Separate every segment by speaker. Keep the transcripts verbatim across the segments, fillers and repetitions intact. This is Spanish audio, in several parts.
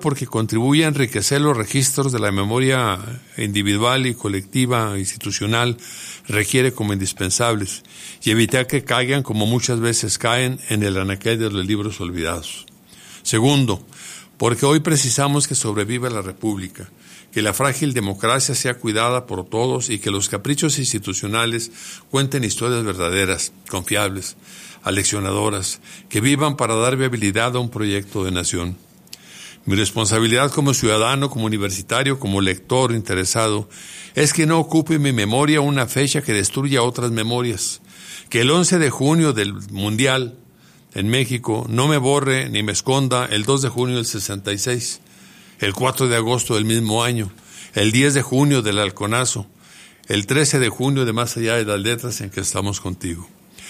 Speaker 1: porque contribuye a enriquecer los registros de la memoria individual y colectiva institucional, requiere como indispensables, y evitar que caigan, como muchas veces caen, en el anaquel de los libros olvidados. Segundo, porque hoy precisamos que sobreviva la República, que la frágil democracia sea cuidada por todos y que los caprichos institucionales cuenten historias verdaderas, confiables, aleccionadoras, que vivan para dar viabilidad a un proyecto de nación. Mi responsabilidad como ciudadano, como universitario, como lector interesado, es que no ocupe mi memoria una fecha que destruya otras memorias, que el once de junio del Mundial en México no me borre ni me esconda el dos de junio del sesenta y seis, el cuatro de agosto del mismo año, el diez de junio del Halconazo, el trece de junio de Más allá de las letras en que estamos contigo.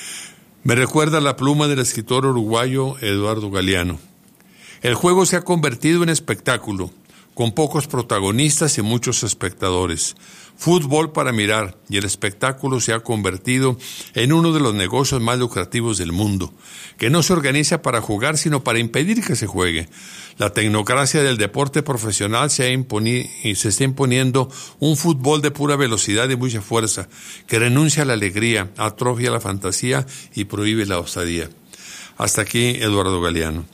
Speaker 1: Me recuerda la pluma del escritor uruguayo Eduardo Galeano. El juego se ha convertido en espectáculo, con pocos protagonistas y muchos espectadores. Fútbol para mirar, y el espectáculo se ha convertido en uno de los negocios más lucrativos del mundo, que no se organiza para jugar, sino para impedir que se juegue. La tecnocracia del deporte profesional se, ha imponi- y se está imponiendo un fútbol de pura velocidad y mucha fuerza, que renuncia a la alegría, atrofia la fantasía y prohíbe la osadía. Hasta aquí Eduardo Galeano.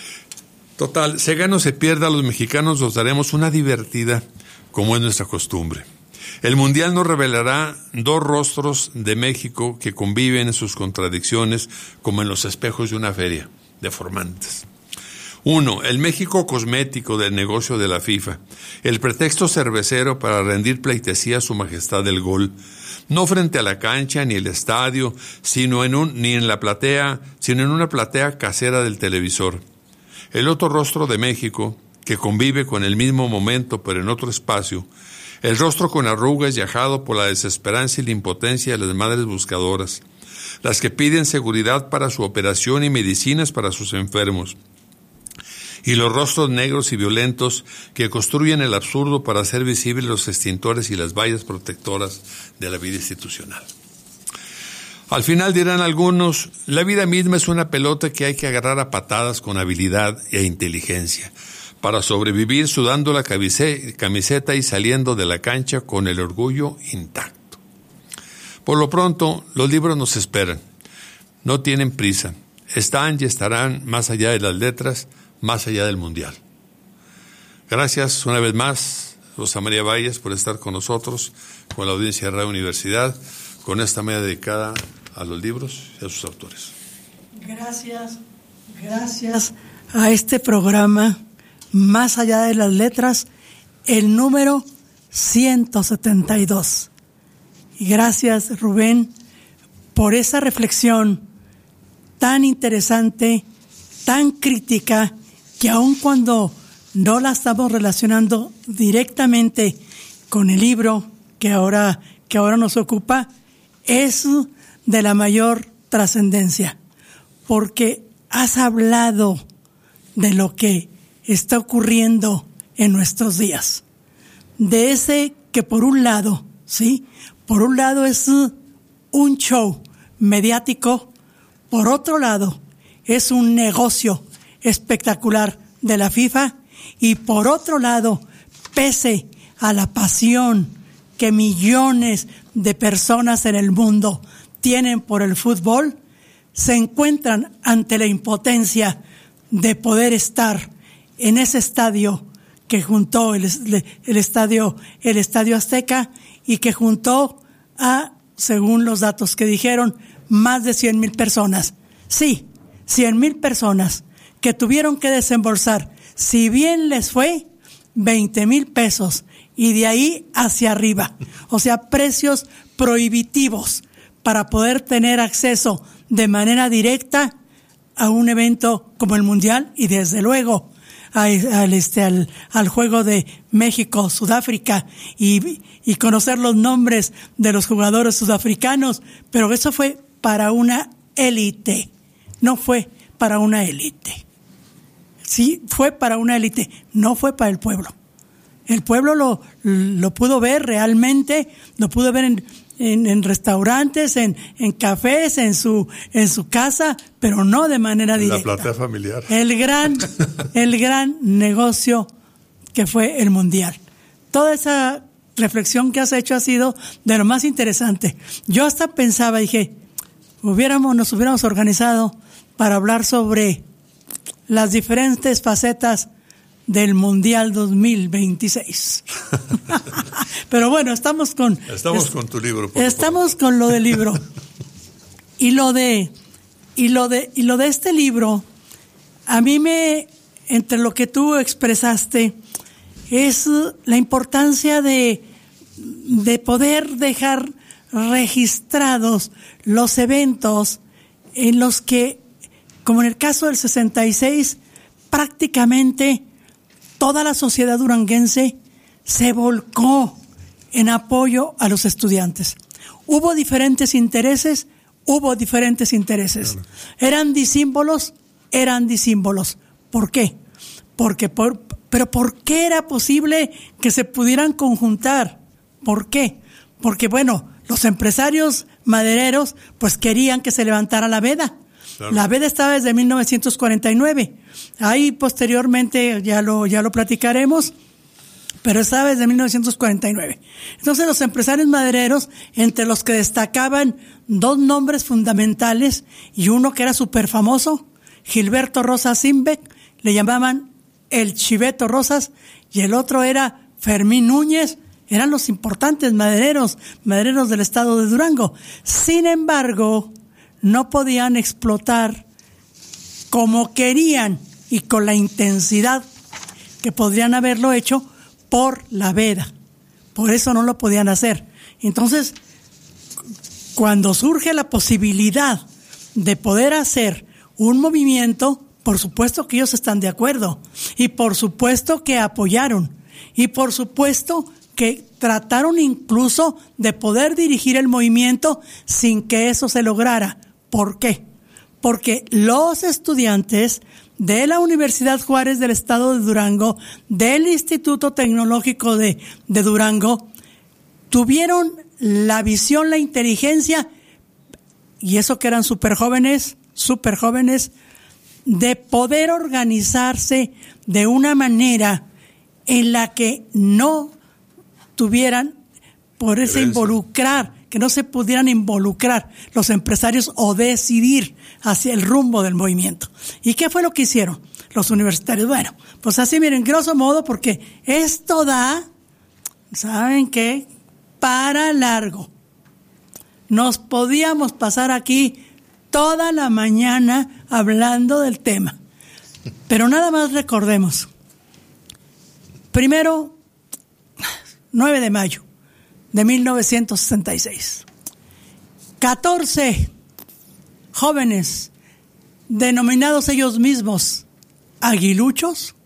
Speaker 1: Total, se gana o se pierda, los mexicanos nos daremos una divertida, como es nuestra costumbre. El Mundial nos revelará dos rostros de México que conviven en sus contradicciones como en los espejos de una feria, deformantes. Uno, el México cosmético del negocio de la FIFA, el pretexto cervecero para rendir pleitesía a su majestad el gol, no frente a la cancha ni el estadio, sino en un, ni en la platea, sino en una platea casera del televisor. El otro rostro de México, que convive con el mismo momento pero en otro espacio, el rostro con arrugas y ajado por la desesperanza y la impotencia de las madres buscadoras, las que piden seguridad para su operación y medicinas para sus enfermos, y los rostros negros y violentos que construyen el absurdo para hacer visibles los extintores y las vallas protectoras de la vida institucional. Al final dirán algunos, la vida misma es una pelota que hay que agarrar a patadas con habilidad e inteligencia, para sobrevivir sudando la camiseta y saliendo de la cancha con el orgullo intacto. Por lo pronto, los libros nos esperan, no tienen prisa, están y estarán más allá de las letras, más allá del Mundial. Gracias una vez más, Rosa María Valles, por estar con nosotros, con la audiencia de Radio Universidad, con esta media dedicada a los libros y a sus autores.
Speaker 2: Gracias, gracias a este programa, Más allá de las letras, el número ciento setenta y dos. Y gracias, Rubén, por esa reflexión tan interesante, tan crítica, que aun cuando no la estamos relacionando directamente con el libro que ahora, que ahora nos ocupa, es de la mayor trascendencia, porque has hablado de lo que está ocurriendo en nuestros días, de ese que por un lado, sí, por un lado es un show mediático, por otro lado es un negocio espectacular de la FIFA, y por otro lado, pese a la pasión que millones de personas en el mundo tienen por el fútbol, se encuentran ante la impotencia de poder estar en ese estadio que juntó el, el estadio el estadio Azteca, y que juntó a, según los datos que dijeron, más de cien mil personas. Sí, cien mil personas que tuvieron que desembolsar, si bien les fue, veinte mil pesos, y de ahí hacia arriba, o sea, precios prohibitivos para poder tener acceso de manera directa a un evento como el Mundial, y desde luego a, al, este, al, al juego de México-Sudáfrica, y, y conocer los nombres de los jugadores sudafricanos, pero eso fue para una élite, no fue para una élite. Sí, fue para una élite, no fue para el pueblo. El pueblo lo, lo pudo ver realmente, lo pudo ver en, en, en restaurantes, en, en cafés, en su, en su casa, pero no de manera directa.
Speaker 1: La platea familiar.
Speaker 2: El gran, el gran negocio que fue el Mundial. Toda esa reflexión que has hecho ha sido de lo más interesante. Yo hasta pensaba, dije, hubiéramos, nos hubiéramos organizado para hablar sobre las diferentes facetas del Mundial dos mil veintiséis. Pero bueno, estamos con...
Speaker 1: Estamos
Speaker 2: es,
Speaker 1: con tu libro. Por
Speaker 2: estamos
Speaker 1: favor.
Speaker 2: con lo del libro. Y lo de, y lo de, y lo de este libro, a mí me, entre lo que tú expresaste, es la importancia de, de poder dejar registrados los eventos en los que, como en el caso del sesenta y seis, prácticamente toda la sociedad duranguense se volcó en apoyo a los estudiantes. Hubo diferentes intereses, hubo diferentes intereses. Claro. Eran disímbolos, eran disímbolos. ¿Por qué? Porque por, pero ¿por qué era posible que se pudieran conjuntar? ¿Por qué? Porque bueno, los empresarios madereros pues querían que se levantara la veda. Claro. La veda estaba desde mil novecientos cuarenta y nueve. Ahí posteriormente ya lo, ya lo platicaremos, pero estaba desde mil novecientos cuarenta y nueve. Entonces los empresarios madereros, entre los que destacaban dos nombres fundamentales y uno que era súper famoso, Gilberto Rosas Simbeck, le llamaban el Chiveto Rosas, y el otro era Fermín Núñez, eran los importantes madereros, madereros del estado de Durango. Sin embargo, no podían explotar como querían y con la intensidad que podrían haberlo hecho por la veda. Por eso no lo podían hacer. Entonces, cuando surge la posibilidad de poder hacer un movimiento, por supuesto que ellos están de acuerdo, y por supuesto que apoyaron, y por supuesto que trataron incluso de poder dirigir el movimiento sin que eso se lograra. ¿Por qué? Porque los estudiantes de la Universidad Juárez del Estado de Durango, del Instituto Tecnológico de, de Durango, tuvieron la visión, la inteligencia, y eso que eran súper jóvenes, súper jóvenes, de poder organizarse de una manera en la que no tuvieran por ese involucrar, que no se pudieran involucrar los empresarios o decidir hacia el rumbo del movimiento. ¿Y qué fue lo que hicieron los universitarios? Bueno, pues así, miren, grosso modo, porque esto da, ¿saben qué? Para largo. Nos podíamos pasar aquí toda la mañana hablando del tema. Pero nada más recordemos. Primero, nueve de mayo de mil novecientos sesenta y seis. catorce jóvenes, denominados ellos mismos aguiluchos,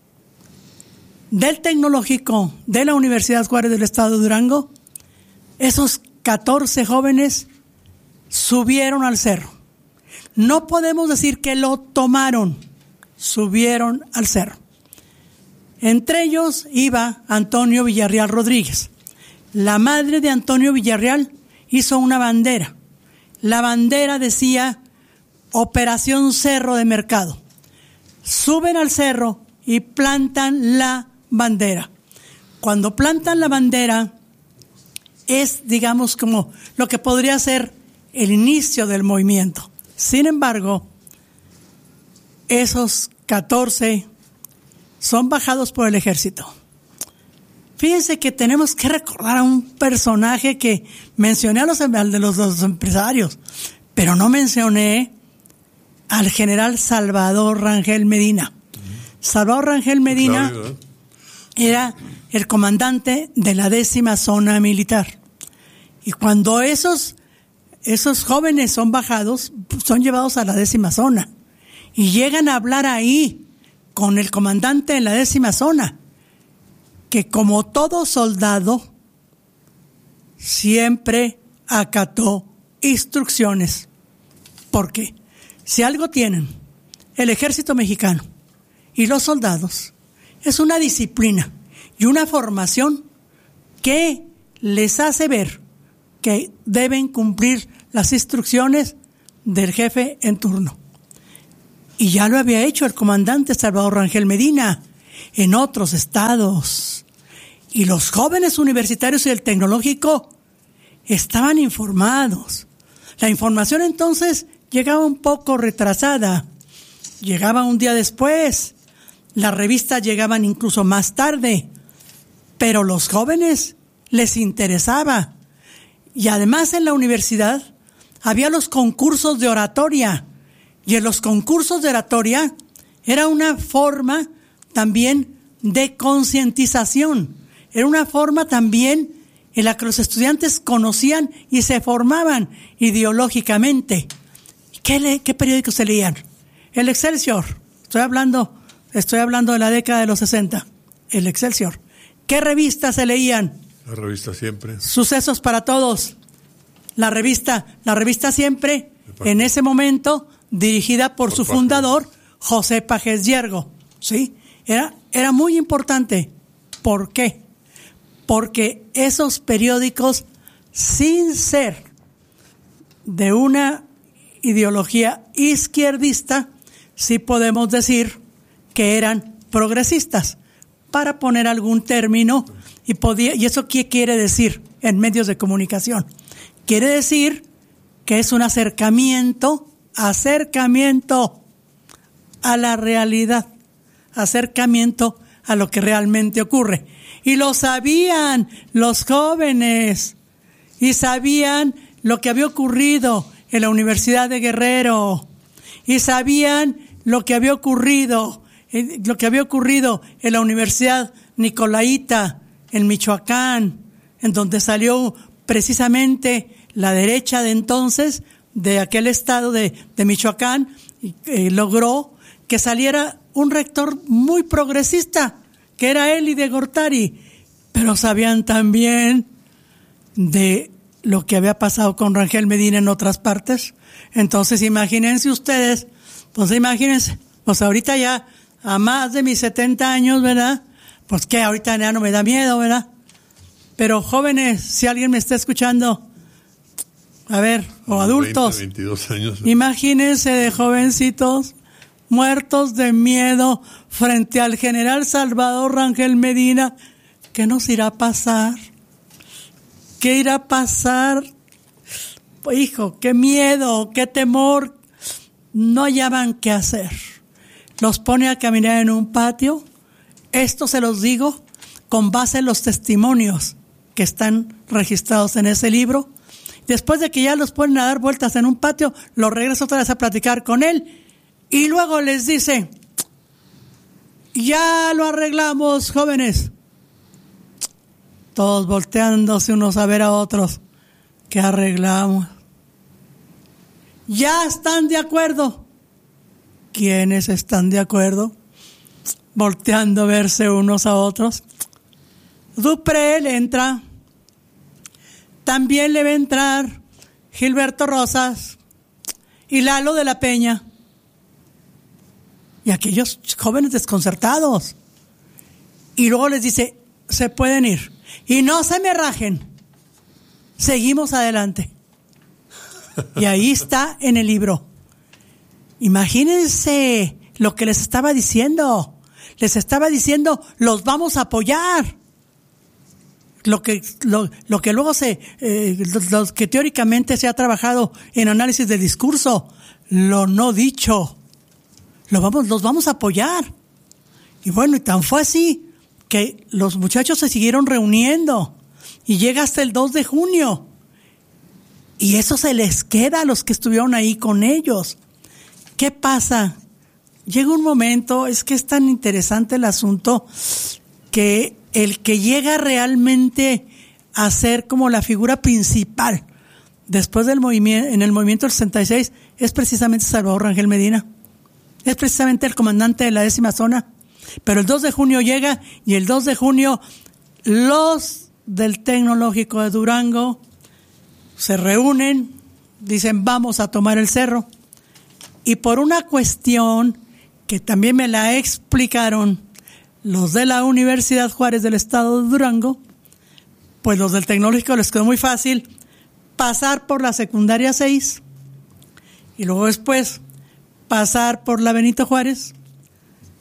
Speaker 2: del Tecnológico de la Universidad Juárez del Estado de Durango. Esos catorce jóvenes subieron al cerro. No podemos decir que lo tomaron, subieron al cerro. Entre ellos iba Antonio Villarreal Rodríguez. La madre de Antonio Villarreal hizo una bandera. La bandera decía Operación Cerro de Mercado. Suben al cerro y plantan la bandera. Cuando plantan la bandera es, digamos, como lo que podría ser el inicio del movimiento. Sin embargo, esos catorce son bajados por el ejército. Fíjense que tenemos que recordar a un personaje que mencioné a los, al de los, los empresarios, pero no mencioné al general Salvador Rangel Medina. Salvador Rangel Medina era el comandante de la décima zona militar. Y cuando esos, esos jóvenes son bajados, son llevados a la décima zona. Y llegan a hablar ahí con el comandante de la décima zona, que como todo soldado siempre acató instrucciones. ¿Por qué? Si algo tienen el ejército mexicano y los soldados, es una disciplina y una formación que les hace ver que deben cumplir las instrucciones del jefe en turno. Y ya lo había hecho el comandante Salvador Rangel Medina. en otros estados. Y los jóvenes universitarios y el tecnológico estaban informados. La información entonces llegaba un poco retrasada, llegaba un día después, las revistas llegaban incluso más tarde, pero los jóvenes les interesaba. Y además en la universidad había los concursos de oratoria, y en los concursos de oratoria era una forma también de concientización, era una forma también en la que los estudiantes conocían y se formaban ideológicamente. ¿Qué, le, qué periódicos se leían? El Excelsior. Estoy hablando, estoy hablando de la década de los sesenta. El Excelsior. ¿Qué revistas se leían?
Speaker 1: La revista Siempre.
Speaker 2: Sucesos para Todos. La revista, la revista Siempre, en ese momento, dirigida por, por su Pajes. fundador, José Pajes Yergo. ¿Sí? Era, era muy importante. ¿Por qué? Porque esos periódicos, sin ser de una ideología izquierdista, sí podemos decir que eran progresistas, para poner algún término, y, podía, y eso ¿qué quiere decir en medios de comunicación? Quiere decir que es un acercamiento, acercamiento a la realidad, acercamiento a lo que realmente ocurre. Y lo sabían los jóvenes, y sabían lo que había ocurrido en la Universidad de Guerrero, y sabían lo que había ocurrido, lo que había ocurrido en la Universidad Nicolaita, en Michoacán, en donde salió precisamente la derecha de entonces, de aquel estado de, de Michoacán, y eh, logró que saliera un rector muy progresista, que era Eli de Gortari, pero sabían también de lo que había pasado con Rangel Medina en otras partes. Entonces imagínense ustedes, pues imagínense, pues ahorita ya a más de mis setenta años, ¿verdad? Pues que ahorita ya no me da miedo, ¿verdad? Pero jóvenes, si alguien me está escuchando, a ver, o adultos,
Speaker 1: veinte, veintidós años, ¿no?
Speaker 2: Imagínense de jovencitos muertos de miedo frente al general Salvador Rangel Medina. ¿Qué nos irá a pasar? ¿Qué irá a pasar? Hijo, qué miedo, qué temor. No hallaban qué hacer. Los pone a caminar en un patio. Esto se los digo con base en los testimonios que están registrados en ese libro. Después de que ya los ponen a dar vueltas en un patio, los regresa otra vez a platicar con él. Y luego les dice, ya lo arreglamos, jóvenes. Todos volteándose unos a ver a otros. ¿Qué arreglamos? ¿Ya están de acuerdo? ¿Quiénes están de acuerdo? Volteando a verse unos a otros. Dupré le entra. También le va a entrar Gilberto Rosas y Lalo de la Peña. Y aquellos jóvenes desconcertados. Y luego les dice, se pueden ir. Y no se me rajen. Seguimos adelante. Y ahí está en el libro. Imagínense lo que les estaba diciendo. Les estaba diciendo, los vamos a apoyar. Lo que, lo, lo que luego se, eh, lo, lo que teóricamente se ha trabajado en análisis del discurso, lo no dicho. Lo vamos, los vamos a apoyar. Y bueno, y tan fue así que los muchachos se siguieron reuniendo y llega hasta el dos de junio. Y eso se les queda a los que estuvieron ahí con ellos. ¿Qué pasa? Llega un momento, es que es tan interesante el asunto, que el que llega realmente a ser como la figura principal después del movimiento, en el movimiento del sesenta y seis, es precisamente Salvador Rangel Medina. Es precisamente el comandante de la décima zona. Pero el dos de junio llega, y el dos de junio los del Tecnológico de Durango se reúnen, dicen vamos a tomar el cerro. Y por una cuestión que también me la explicaron los de la Universidad Juárez del Estado de Durango, pues los del Tecnológico les quedó muy fácil pasar por la secundaria seis y luego después pasar por la Benito Juárez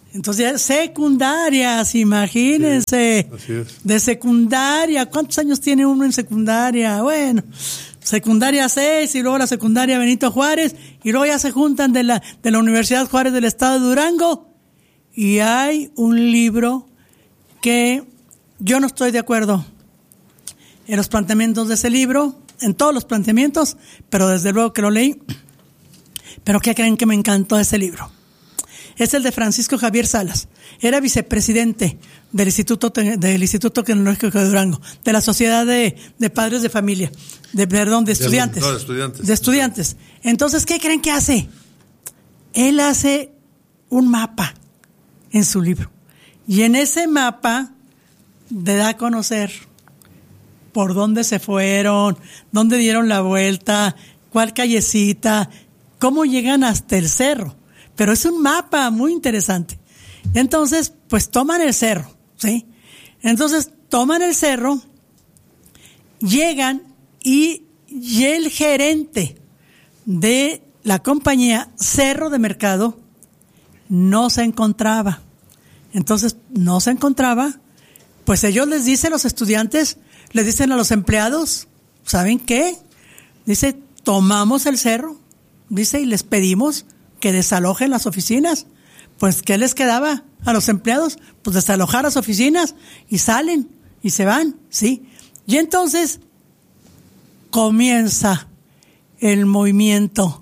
Speaker 2: Entonces, secundarias, imagínense.
Speaker 1: Sí, así es.
Speaker 2: De secundaria, ¿cuántos años tiene uno en secundaria? Bueno, secundaria seis y luego la secundaria Benito Juárez y luego ya se juntan de la, de la Universidad Juárez del Estado de Durango y hay un libro que yo no estoy de acuerdo en los planteamientos de ese libro, en todos los planteamientos, pero desde luego que lo leí. ¿Pero qué creen que me encantó ese libro? Es el de Francisco Javier Salas. Era vicepresidente del Instituto del Instituto Tecnológico de Durango, de la Sociedad de, de Padres de Familia, de perdón, de estudiantes.
Speaker 1: No, de estudiantes.
Speaker 2: De estudiantes. Entonces, ¿qué creen que hace? Él hace un mapa en su libro. Y en ese mapa le da a conocer por dónde se fueron, dónde dieron la vuelta, cuál callecita, cómo llegan hasta el cerro. Pero es un mapa muy interesante. Entonces, pues toman el cerro, ¿sí? Entonces, toman el cerro, llegan y, y el gerente de la compañía Cerro de Mercado no se encontraba. Entonces, no se encontraba, pues ellos les dicen, los estudiantes, les dicen a los empleados, ¿saben qué? Dice, tomamos el cerro, dice, y les pedimos que desalojen las oficinas. Pues, ¿qué les quedaba a los empleados? Pues desalojar las oficinas y salen y se van, ¿sí? Y entonces comienza el movimiento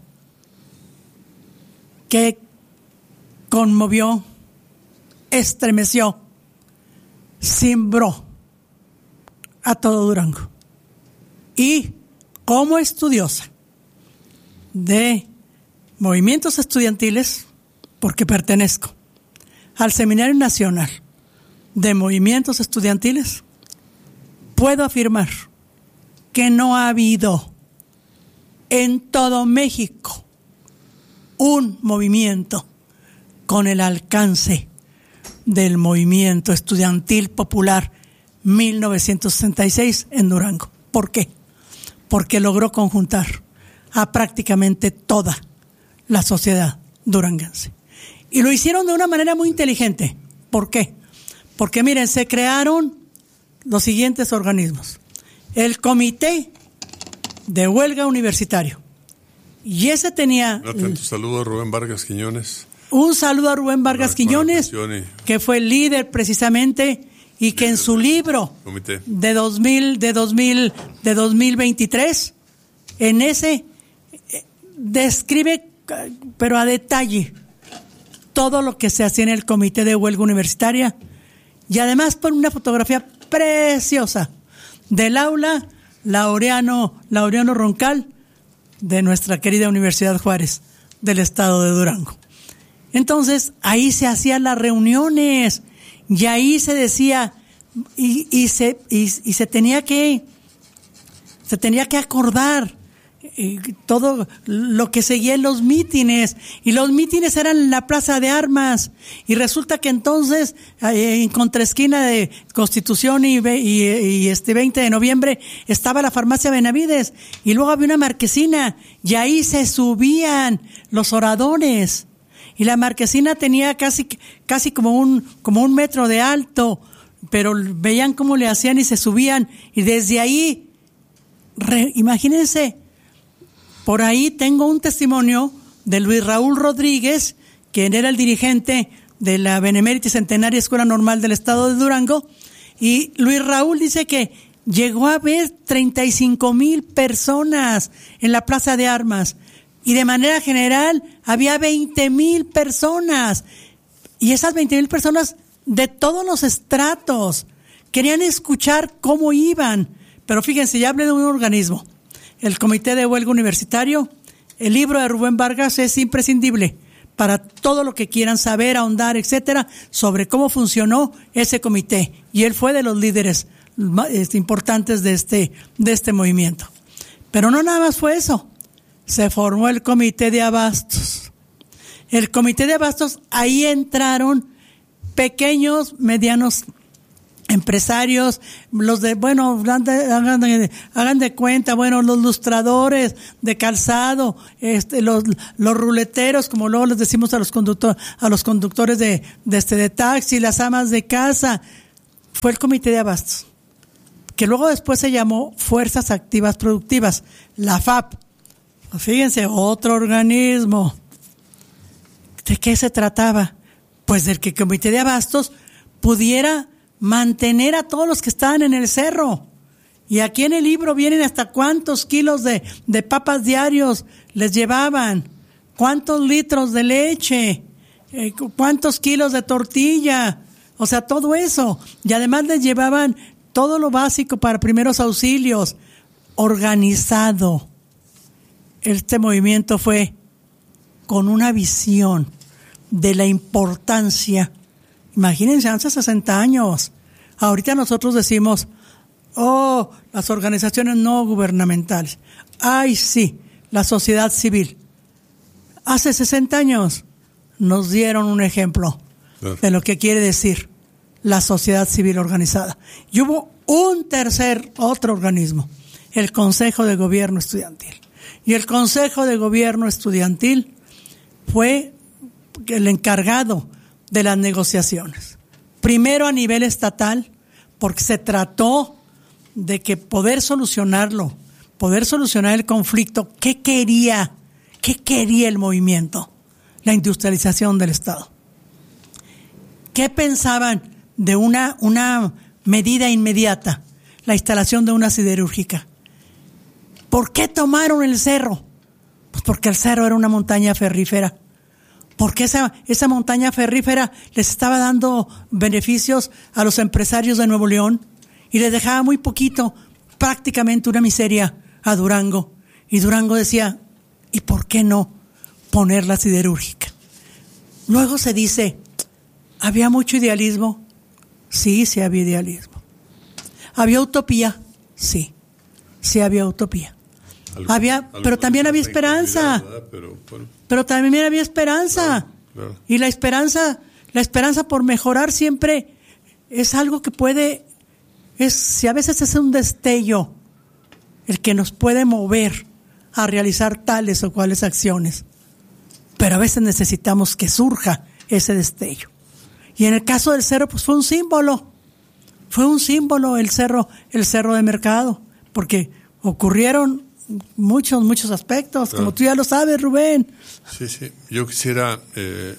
Speaker 2: que conmovió, estremeció, cimbró a todo Durango. Y como estudiosa de movimientos estudiantiles, porque pertenezco al Seminario Nacional de Movimientos Estudiantiles, puedo afirmar que no ha habido en todo México un movimiento con el alcance del movimiento estudiantil popular mil novecientos sesenta y seis en Durango. ¿Por qué? Porque logró conjuntar a prácticamente toda la sociedad duranguense. Y lo hicieron de una manera muy inteligente. ¿Por qué? Porque miren, se crearon los siguientes organismos. El Comité de Huelga Universitario. Y ese tenía...
Speaker 1: Un saludo a Rubén Vargas Quiñones.
Speaker 2: Un saludo a Rubén Vargas Quiñones, que fue el líder precisamente y que en su libro
Speaker 1: Comité.
Speaker 2: de dos mil, de dos mil, de dos mil veintitrés, en ese describe, pero a detalle, todo lo que se hacía en el Comité de Huelga Universitaria y además pone una fotografía preciosa del aula Laureano, Laureano Roncal de nuestra querida Universidad Juárez del estado de Durango. Entonces, ahí se hacían las reuniones y ahí se decía y, y se y, y se tenía que se tenía que acordar eh, todo lo que seguía en los mítines, y los mítines eran en la Plaza de Armas, y resulta que entonces eh, en contraesquina de Constitución y, y, y este veinte de noviembre estaba la farmacia Benavides, y luego había una marquesina y ahí se subían los oradores. Y la marquesina tenía casi casi como un como un metro de alto, pero veían cómo le hacían y se subían, y desde ahí, re, imagínense, por ahí tengo un testimonio de Luis Raúl Rodríguez, quien era el dirigente de la Benemérita y Centenaria Escuela Normal del estado de Durango, y Luis Raúl dice que llegó a ver treinta y cinco mil personas en la Plaza de Armas. Y de manera general había veinte mil personas. Y esas veinte mil personas de todos los estratos querían escuchar cómo iban. Pero fíjense, ya hablé de un organismo, el Comité de Huelga Universitario. El libro de Rubén Vargas es imprescindible para todo lo que quieran saber, ahondar, etcétera, sobre cómo funcionó ese comité. Y él fue de los líderes importantes de este, de este movimiento. Pero no nada más fue eso. Se formó el Comité de Abastos. El Comité de Abastos, ahí entraron pequeños, medianos empresarios, los de, bueno, hagan de, hagan de cuenta, bueno, los lustradores de calzado, este, los, los ruleteros, como luego les decimos a los conductores, a los conductores de, de este, de taxi, las amas de casa. Fue el Comité de Abastos, que luego después se llamó Fuerzas Activas Productivas, la F A P. Fíjense, otro organismo. ¿De qué se trataba? Pues del que el Comité de Abastos pudiera mantener a todos los que estaban en el cerro. Y aquí en el libro vienen hasta cuántos kilos de, de papas diarios les llevaban, cuántos litros de leche, eh, cuántos kilos de tortilla, o sea, todo eso. Y además les llevaban todo lo básico para primeros auxilios, organizado. Este movimiento fue con una visión de la importancia. Imagínense, hace sesenta años. Ahorita nosotros decimos, oh, las organizaciones no gubernamentales. Ay, sí, la sociedad civil. Hace sesenta años nos dieron un ejemplo de lo que quiere decir la sociedad civil organizada. Y hubo un tercer, otro organismo, el Consejo de Gobierno Estudiantil. Y el Consejo de Gobierno Estudiantil fue el encargado de las negociaciones. Primero a nivel estatal, porque se trató de que poder solucionarlo, poder solucionar el conflicto. ¿Qué quería? ¿Qué quería el movimiento? La industrialización del Estado. ¿Qué pensaban de una, una medida inmediata? La instalación de una siderúrgica. ¿Por qué tomaron el cerro? Pues porque el cerro era una montaña ferrífera. Porque esa, esa montaña ferrífera les estaba dando beneficios a los empresarios de Nuevo León y les dejaba muy poquito, prácticamente una miseria a Durango. Y Durango decía, ¿y por qué no poner la siderúrgica? Luego se dice, ¿había mucho idealismo? Sí, sí había idealismo. ¿Había utopía? Sí, sí había utopía. Algo, había, algo pero también había esperanza. Pero, bueno. pero también había esperanza. Claro, claro. Y la esperanza, la esperanza por mejorar siempre es algo que puede, es, si a veces es un destello el que nos puede mover a realizar tales o cuales acciones. Pero a veces necesitamos que surja ese destello. Y en el caso del cerro, pues fue un símbolo. Fue un símbolo el cerro, el cerro de Mercado, porque ocurrieron muchos, muchos aspectos, claro. Como tú ya lo sabes, Rubén.
Speaker 1: Sí, sí. Yo quisiera, eh,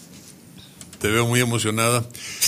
Speaker 1: te veo muy emocionada.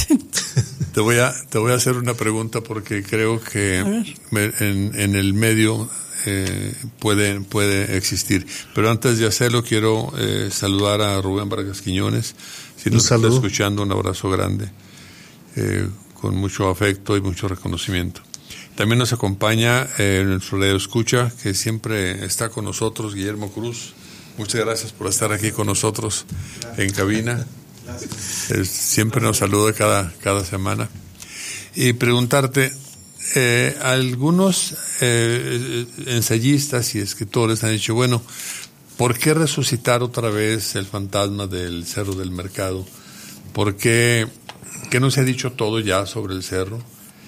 Speaker 1: te voy a, te voy a hacer una pregunta porque creo que me, en, en el medio eh, puede, puede existir. Pero antes de hacerlo, quiero eh, saludar a Rubén Vargas Quiñones. Si nos está escuchando, un abrazo grande, eh, con mucho afecto y mucho reconocimiento. También nos acompaña eh, nuestro radio escucha, que siempre está con nosotros, Guillermo Cruz. Muchas gracias por estar aquí con nosotros en cabina. Eh, siempre nos saluda cada, cada semana. Y preguntarte, eh, algunos eh, ensayistas y escritores han dicho, bueno, ¿por qué resucitar otra vez el fantasma del Cerro del Mercado? ¿Por qué, qué no se ha dicho todo ya sobre el cerro?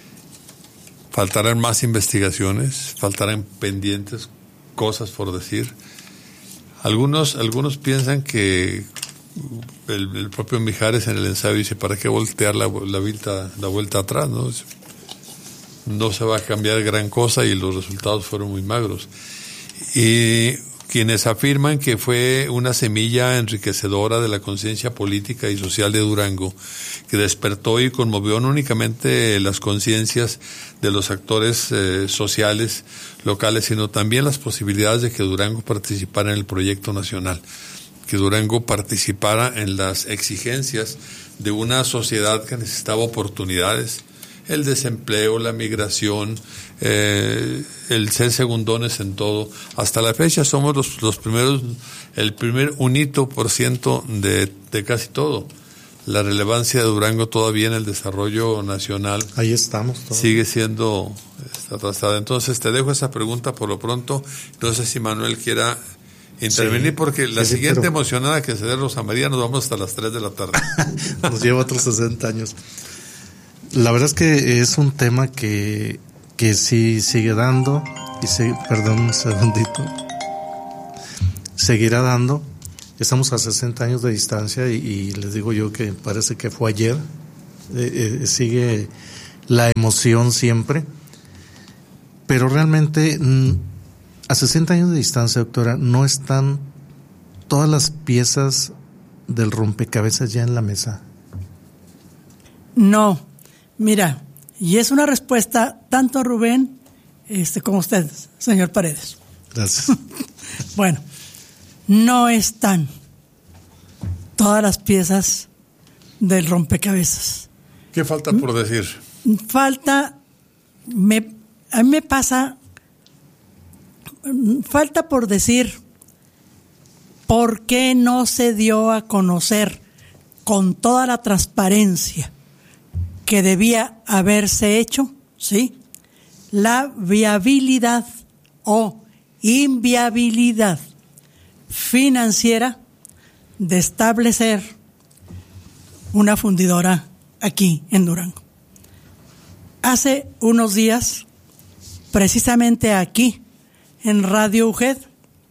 Speaker 1: ¿Faltarán más investigaciones? ¿Faltarán pendientes cosas por decir? Algunos, algunos piensan que el, el propio Mijares en el ensayo dice, ¿para qué voltear la, la, vuelta, la vuelta atrás? ¿No? No se va a cambiar gran cosa y los resultados fueron muy magros. Y quienes afirman que fue una semilla enriquecedora de la conciencia política y social de Durango, que despertó y conmovió no únicamente las conciencias de los actores eh, sociales locales, sino también las posibilidades de que Durango participara en el proyecto nacional, que Durango participara en las exigencias de una sociedad que necesitaba oportunidades, el desempleo, la migración, eh, el ser segundones en todo. Hasta la fecha somos los, los primeros, el primer unito por ciento de, de casi todo. La relevancia de Durango todavía en el desarrollo nacional.
Speaker 3: Ahí estamos. Todavía.
Speaker 1: Sigue siendo atrasada. Entonces te dejo esa pregunta por lo pronto. No sé si Manuel quiera intervenir, sí, porque la sí, siguiente pero... emocionada que se dé Rosa María, nos vamos hasta las tres de la tarde.
Speaker 3: Nos lleva otros sesenta años. la verdad es que es un tema que, que sí sigue dando, y se, perdón un segundito, seguirá dando. Estamos a sesenta años de distancia y, y les digo yo que parece que fue ayer. Eh, eh, sigue la emoción siempre, pero realmente mm, a sesenta años de distancia, doctora, no están todas las piezas del rompecabezas ya en la mesa.
Speaker 2: No, mira, y es una respuesta tanto Rubén este, como usted, señor Paredes.
Speaker 3: Gracias.
Speaker 2: Bueno, no están todas las piezas del rompecabezas.
Speaker 1: ¿Qué falta por decir?
Speaker 2: Falta, me, a mí me pasa, falta por decir por qué no se dio a conocer con toda la transparencia que debía haberse hecho, ¿sí? La viabilidad o inviabilidad financiera de establecer una fundidora aquí en Durango. Hace unos días, precisamente aquí, en Radio U G E D,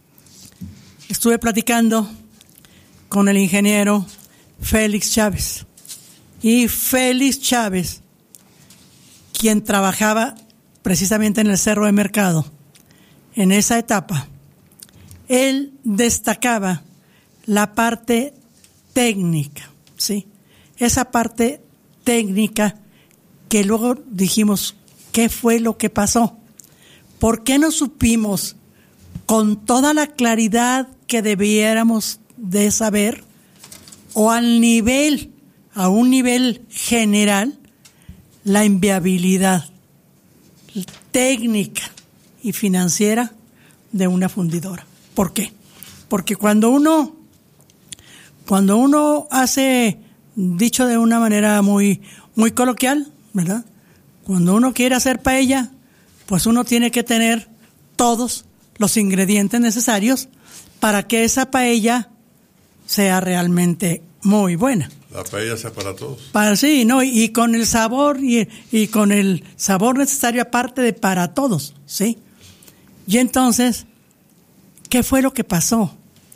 Speaker 2: estuve platicando con el ingeniero Félix Chávez. Y Félix Chávez, quien trabajaba precisamente en el Cerro de Mercado, en esa etapa, él destacaba la parte técnica, ¿sí? Esa parte técnica que luego dijimos, ¿qué fue lo que pasó? ¿Por qué no supimos con toda la claridad que debiéramos de saber o al nivel, a un nivel general, la inviabilidad técnica y financiera de una fundidora? ¿Por qué? Porque cuando uno, cuando uno hace, dicho de una manera muy, muy coloquial, ¿verdad? Cuando uno quiere hacer paella, pues uno tiene que tener todos los ingredientes necesarios para que esa paella sea realmente muy buena.
Speaker 1: La paella sea para todos.
Speaker 2: Para sí, no, y, y con el sabor y, y con el sabor necesario aparte de para todos, ¿sí? Y entonces, ¿qué fue lo que pasó?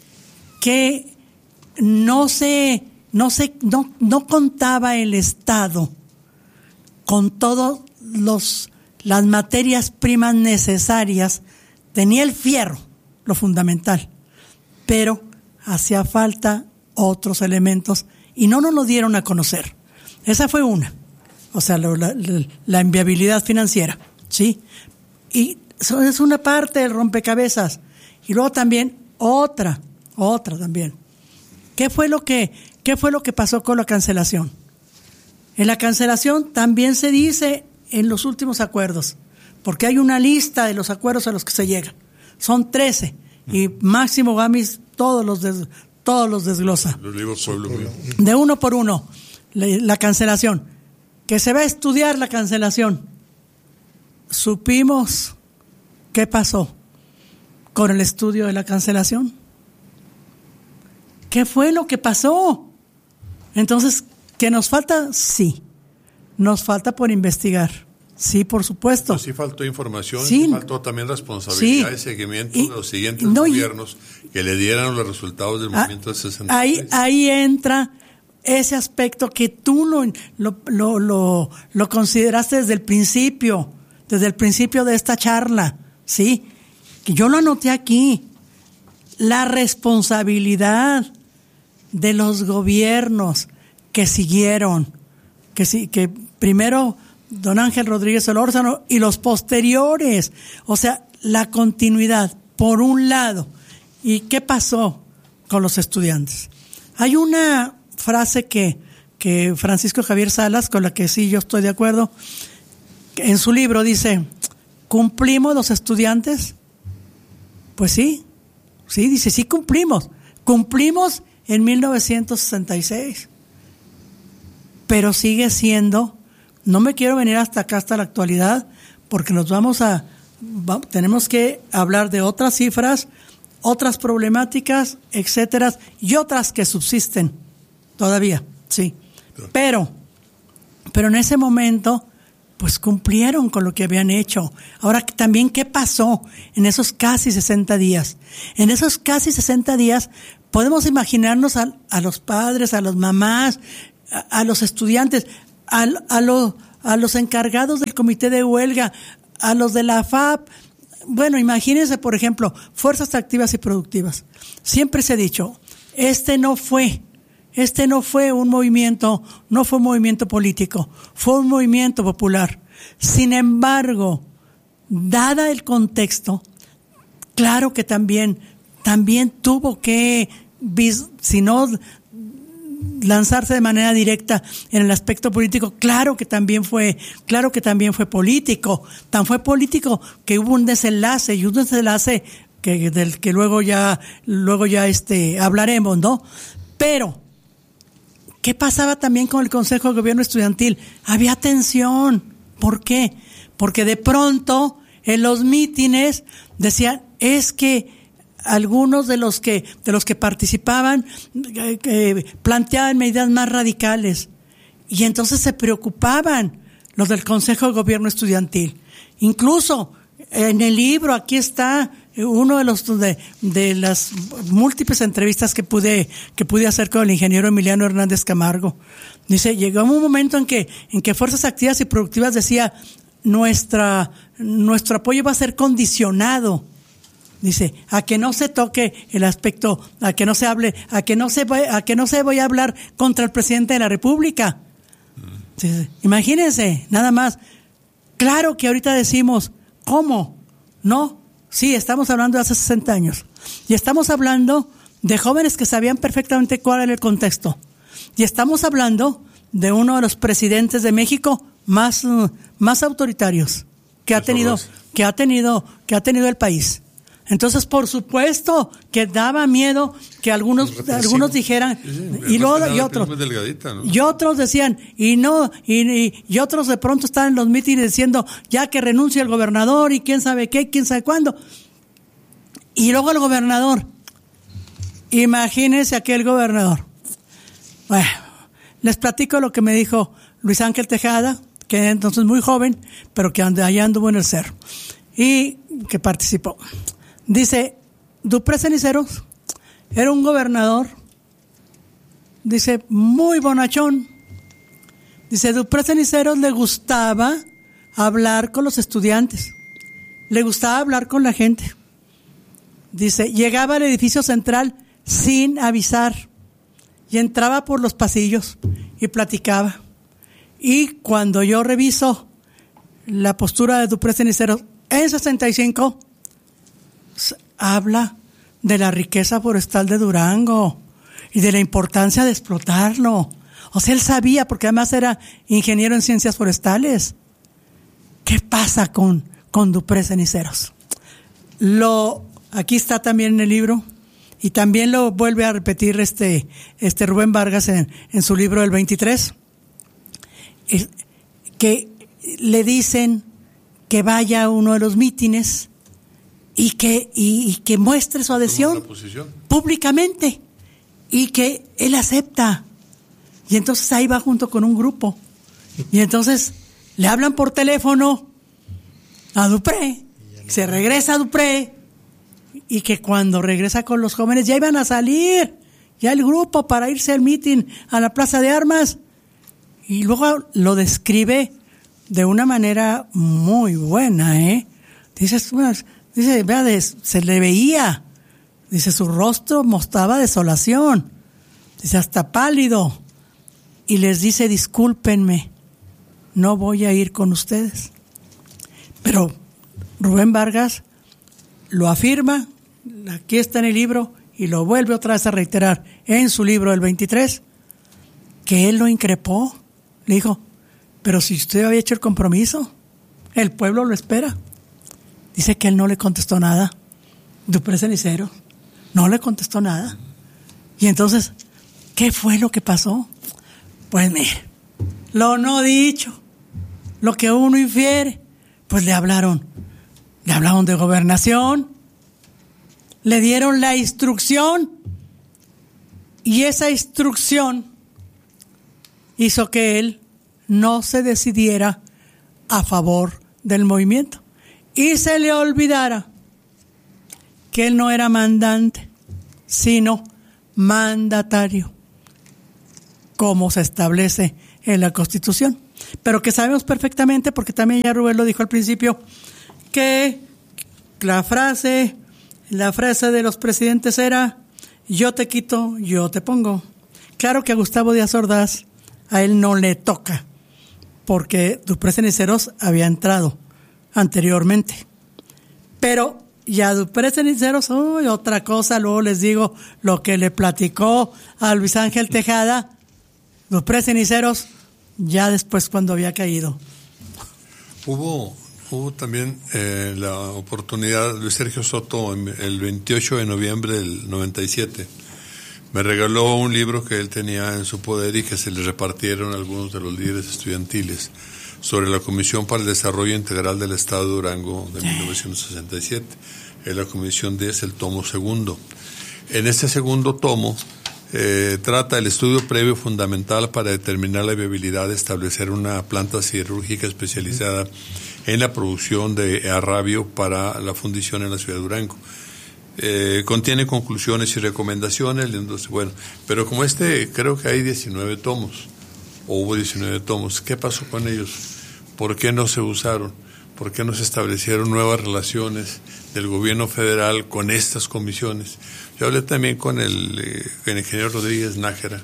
Speaker 2: Que no se, no se, no, no contaba el Estado con todos los las materias primas necesarias. Tenía el fierro, lo fundamental, pero hacía falta otros elementos y no nos lo dieron a conocer. Esa fue una, o sea, la, la, la inviabilidad financiera, ¿sí? Y eso es una parte del rompecabezas. Y luego también otra, otra también. ¿Qué fue lo que, qué fue lo que pasó con la cancelación? En la cancelación también se dice en los últimos acuerdos, porque hay una lista de los acuerdos a los que se llega. Son trece, y Máximo Gamis todos los des, todos los desglosa.
Speaker 1: Los libros pueblo mío.
Speaker 2: De uno por uno, la cancelación. Que se va a estudiar la cancelación. ¿Supimos qué pasó con el estudio de la cancelación? ¿Qué fue lo que pasó? Entonces, ¿qué nos falta? Sí. Nos falta por investigar. Sí, por supuesto.
Speaker 1: Sí faltó información,
Speaker 2: sí.
Speaker 1: sí faltó también responsabilidad
Speaker 2: sí.
Speaker 1: y seguimiento
Speaker 2: y,
Speaker 1: de los siguientes
Speaker 2: no,
Speaker 1: gobiernos que le dieran los resultados del movimiento de sesenta y seis.
Speaker 2: Ahí, ahí entra ese aspecto que tú lo, lo, lo, lo, lo consideraste desde el principio, desde el principio de esta charla, ¿sí? Que yo lo anoté aquí. La responsabilidad de los gobiernos que siguieron, que sí, que primero don Ángel Rodríguez Solórzano y los posteriores, o sea, la continuidad, por un lado. ¿Y qué pasó con los estudiantes? Hay una frase que, que Francisco Javier Salas, con la que sí yo estoy de acuerdo, en su libro dice, ¿cumplimos los estudiantes? Pues sí, sí, dice, sí cumplimos. Cumplimos en mil novecientos sesenta y seis. Pero sigue siendo, no me quiero venir hasta acá, hasta la actualidad, porque nos vamos a, va, tenemos que hablar de otras cifras, otras problemáticas, etcétera, y otras que subsisten todavía, sí. Pero pero en ese momento pues cumplieron con lo que habían hecho. Ahora también, ¿qué pasó en esos casi sesenta días? En esos casi sesenta días podemos imaginarnos a, a los padres, a las mamás, a, a los estudiantes, a, a, lo, a los encargados del comité de huelga, a los de la F A P. Bueno, imagínense, por ejemplo, fuerzas activas y productivas. Siempre se ha dicho, este no fue, este no fue un movimiento, no fue un movimiento político, fue un movimiento popular. Sin embargo, dada el contexto, claro que también, también tuvo que, si no lanzarse de manera directa en el aspecto político, claro que también fue, claro que también fue político, tan fue político que hubo un desenlace y un desenlace que del que luego ya, luego ya este hablaremos, ¿no? Pero ¿qué pasaba también con el Consejo de Gobierno Estudiantil? Había tensión. ¿Por qué? Porque de pronto en los mítines decían, es que algunos de los que de los que participaban eh, eh, planteaban medidas más radicales y entonces se preocupaban los del Consejo de Gobierno Estudiantil. Incluso en el libro aquí está uno de los de, de las múltiples entrevistas que pude que pude hacer con el ingeniero Emiliano Hernández Camargo. Dice, llegó un momento en que en que Fuerzas Activas y Productivas decía, nuestra nuestro apoyo va a ser condicionado. Dice, a que no se toque el aspecto, a que no se hable, a que no se a que no se vaya a hablar contra el presidente de la República. Dice, imagínense, nada más. Claro que ahorita decimos, ¿cómo? No, sí, estamos hablando de hace sesenta años. Y estamos hablando de jóvenes que sabían perfectamente cuál era el contexto. Y estamos hablando de uno de los presidentes de México más, más autoritarios que ha tenido, que ha tenido, que ha tenido el país. Entonces, por supuesto que daba miedo que algunos algunos dijeran, sí, sí, y luego y otros ¿no? y otros decían, y no, y, y, y otros de pronto estaban en los mítines diciendo, ya que renuncie el gobernador y quién sabe qué, quién sabe cuándo. Y luego el gobernador, imagínense aquel gobernador. Bueno, les platico lo que me dijo Luis Ángel Tejada, que entonces muy joven, pero que allá anduvo en el cerro y que participó. Dice, Dupré Ceniceros era un gobernador, dice, muy bonachón. Dice, Dupré Ceniceros le gustaba hablar con los estudiantes, le gustaba hablar con la gente. Dice, llegaba al edificio central sin avisar y entraba por los pasillos y platicaba. Y cuando yo reviso la postura de Dupré Ceniceros en sesenta y cinco, habla de la riqueza forestal de Durango y de la importancia de explotarlo. O sea, él sabía, porque además era ingeniero en ciencias forestales. ¿Qué pasa con, con Dupré Ceniceros? Lo, aquí está también en el libro, y también lo vuelve a repetir este, este Rubén Vargas en, en su libro del veintitrés, que le dicen que vaya a uno de los mítines y que, y, y que muestre su adhesión públicamente y que él acepta. Y entonces ahí va junto con un grupo. Y entonces le hablan por teléfono a Dupré, se regresa a Dupré, y que cuando regresa con los jóvenes ya iban a salir, ya el grupo para irse al mitin a la Plaza de Armas. Y luego lo describe de una manera muy buena, ¿eh? Dice, dice, vea, se le veía, dice, su rostro mostraba desolación, dice, hasta pálido, y les dice, discúlpenme, no voy a ir con ustedes. Pero Rubén Vargas lo afirma, aquí está en el libro, y lo vuelve otra vez a reiterar en su libro del veintitrés, que él lo increpó, le dijo, pero si usted había hecho el compromiso, el pueblo lo espera. Dice que él no le contestó nada. Dupré Ceniceros no le contestó nada. Y entonces, ¿qué fue lo que pasó? Pues mire, lo no dicho, lo que uno infiere, pues le hablaron, le hablaron de gobernación, le dieron la instrucción, y esa instrucción hizo que él no se decidiera a favor del movimiento y se le olvidara que él no era mandante, sino mandatario, como se establece en la Constitución. Pero que sabemos perfectamente, porque también ya Rubén lo dijo al principio, que la frase, la frase de los presidentes era: yo te quito, yo te pongo. Claro que a Gustavo Díaz Ordaz a él no le toca, porque Dupré Ceniceros había entrado anteriormente. Pero ya Dupré Ceniceros, uy, otra cosa, luego les digo lo que le platicó a Luis Ángel Tejada, Dupré Ceniceros, ya después cuando había caído.
Speaker 1: Hubo, hubo también eh, la oportunidad, Luis Sergio Soto, el veintiocho de noviembre del noventa y siete, me regaló un libro que él tenía en su poder y que se le repartieron a algunos de los líderes estudiantiles sobre la Comisión para el Desarrollo Integral del Estado de Durango de mil novecientos sesenta y siete. Es la Comisión diez, el tomo segundo. En este segundo tomo eh, trata el estudio previo fundamental para determinar la viabilidad de establecer una planta siderúrgica especializada en la producción de arrabio para la fundición en la ciudad de Durango. Eh, contiene conclusiones y recomendaciones, bueno, pero como este creo que hay diecinueve tomos, o hubo diecinueve tomos, ¿qué pasó con ellos? ¿Por qué no se usaron? ¿Por qué no se establecieron nuevas relaciones del gobierno federal con estas comisiones? Yo hablé también con el, eh, el ingeniero Rodríguez Nájera,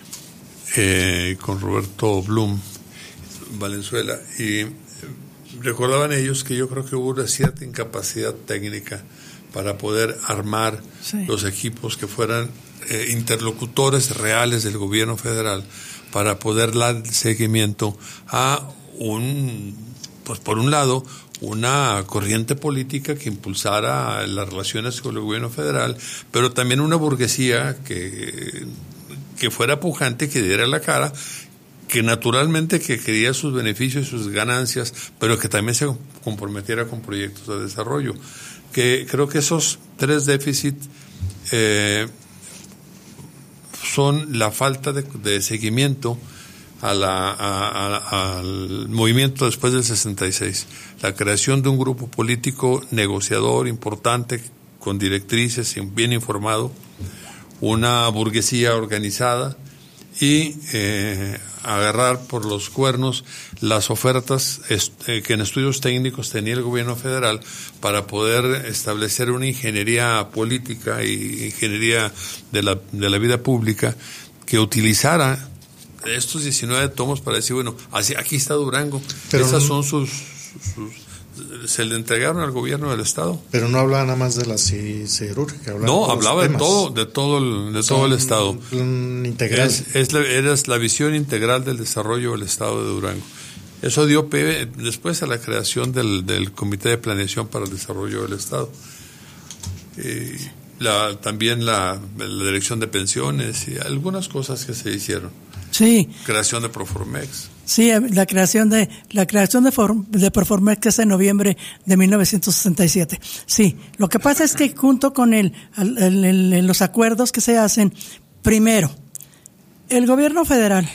Speaker 1: eh, con Roberto Blum Valenzuela, y recordaban ellos que yo creo que hubo una cierta incapacidad técnica para poder armar sí. los equipos que fueran eh, interlocutores reales del gobierno federal para poder dar seguimiento a un, pues por un lado, una corriente política que impulsara las relaciones con el gobierno federal, pero también una burguesía que, que fuera pujante, que diera la cara, que naturalmente que quería sus beneficios y sus ganancias, pero que también se comprometiera con proyectos de desarrollo. Que creo que esos tres déficits eh, son la falta de, de seguimiento a la, a, a, al movimiento después del sesenta y seis, la creación de un grupo político negociador importante con directrices, bien informado, una burguesía organizada y eh, agarrar por los cuernos las ofertas eh, que en estudios técnicos tenía el gobierno federal para poder establecer una ingeniería política y ingeniería de la, de la vida pública que utilizara estos diecinueve tomos para decir, bueno, así, aquí está Durango, pero esas son sus, sus, sus, se le entregaron al gobierno del estado.
Speaker 3: Pero no hablaba nada más de la siderúrgica.
Speaker 1: No, hablaba de todo, de todo el, de todo el estado.
Speaker 3: Un plan integral.
Speaker 1: Es, es la, era la visión integral del desarrollo del estado de Durango. Eso dio pie después a la creación del, del Comité de Planeación para el Desarrollo del Estado. Eh, la, también la, la Dirección de Pensiones y algunas cosas que se hicieron.
Speaker 2: Sí.
Speaker 1: Creación de Proformex.
Speaker 2: Sí, la creación de la creación de, For, de Proformex es en noviembre de mil novecientos sesenta y siete. Sí, lo que pasa es que junto con el, el, el, el los acuerdos que se hacen, primero, el gobierno federal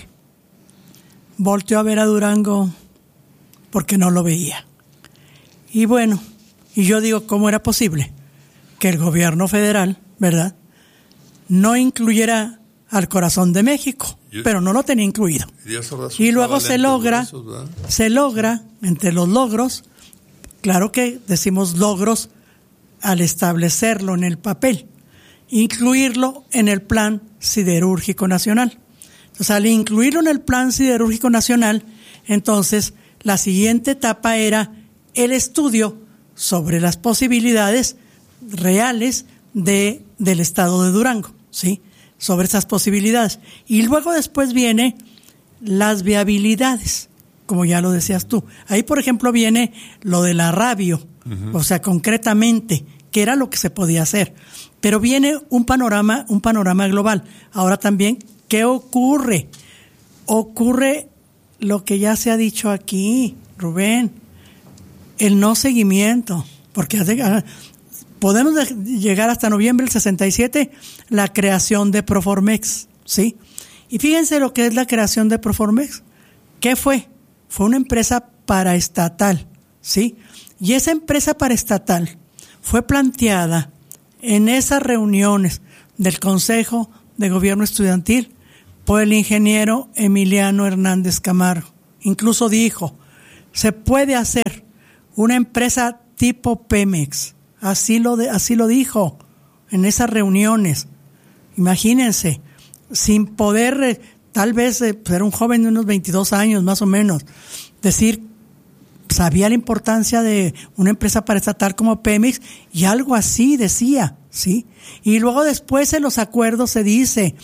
Speaker 2: volteó a ver a Durango porque no lo veía. Y bueno, y yo digo, ¿cómo era posible que el gobierno federal, verdad, no incluyera al corazón de México? Pero no lo tenía incluido. Y luego se logra, se logra, entre los logros, claro que decimos logros al establecerlo en el papel, incluirlo en el Plan Siderúrgico Nacional. Entonces, al incluirlo en el Plan Siderúrgico Nacional, entonces la siguiente etapa era el estudio sobre las posibilidades reales de del estado de Durango, ¿sí? Sobre esas posibilidades. Y luego después viene las viabilidades, como ya lo decías tú. Ahí, por ejemplo, viene lo del arrabio, uh-huh. O sea, concretamente, qué era lo que se podía hacer. Pero viene un panorama, un panorama global. Ahora también, ¿qué ocurre? Ocurre lo que ya se ha dicho aquí, Rubén, el no seguimiento, porque hace... Podemos llegar hasta noviembre del sesenta y siete, la creación de Proformex, ¿sí? Y fíjense lo que es la creación de Proformex, ¿Qué fue? Fue una empresa paraestatal, ¿sí? Y esa empresa paraestatal fue planteada en esas reuniones del Consejo de Gobierno Estudiantil por el ingeniero Emiliano Hernández Camargo. Incluso dijo, se puede hacer una empresa tipo Pemex. Así lo, de, así lo dijo en esas reuniones. Imagínense, sin poder, tal vez eh, ser un joven de unos veintidós años más o menos, decir, sabía la importancia de una empresa paraestatal como Pemex y algo así decía, ¿sí? Y luego después en los acuerdos se dice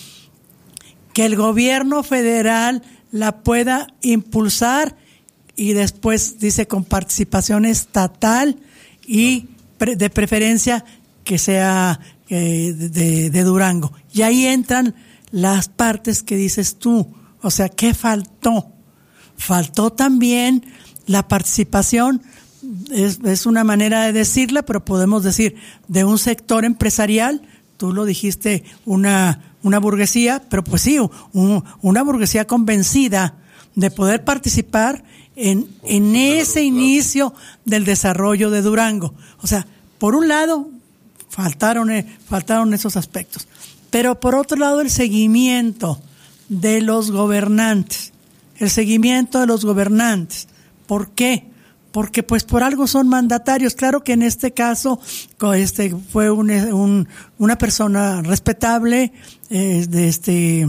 Speaker 2: que el gobierno federal la pueda impulsar y después dice con participación estatal y pre- de preferencia que sea eh, de, de Durango. Y ahí entran las partes que dices tú. O sea, ¿qué faltó? Faltó también la participación, es, es una manera de decirla, pero podemos decir de un sector empresarial, tú lo dijiste, una, una burguesía, pero pues sí, un, una burguesía convencida de poder participar en, en ese inicio del desarrollo de Durango. O sea, por un lado, faltaron, faltaron esos aspectos, pero por otro lado, el seguimiento de los gobernantes, el seguimiento de los gobernantes. ¿Por qué? Porque pues por algo son mandatarios. Claro que en este caso este fue un, un, una persona respetable, eh, de este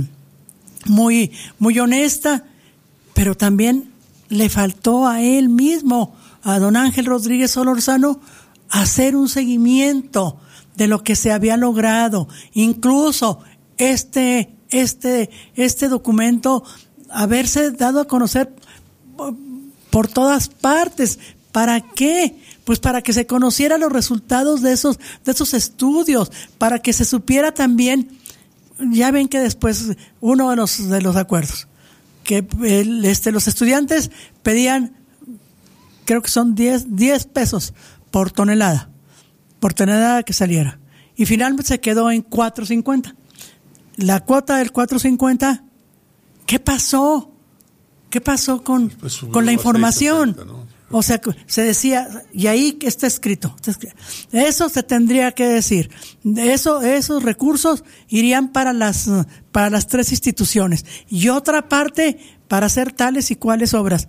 Speaker 2: muy muy honesta, pero también le faltó a él mismo, a don Ángel Rodríguez Solórzano, hacer un seguimiento de lo que se había logrado. Incluso este este este documento haberse dado a conocer por todas partes. ¿Para qué? Pues para que se conocieran los resultados de esos, de esos estudios, para que se supiera también, ya ven que después, uno de los, de los acuerdos, que el, este, los estudiantes pedían, creo que son diez pesos por tonelada, por tonelada que saliera. Y finalmente se quedó en cuatro cincuenta. La cuota del cuatro cincuenta, ¿qué pasó? ¿Qué pasó con, pues con la información? setenta, ¿no? O sea, se decía, y ahí está escrito, está escrito, eso se tendría que decir, eso, esos recursos irían para las, para las tres instituciones, y otra parte para hacer tales y cuales obras.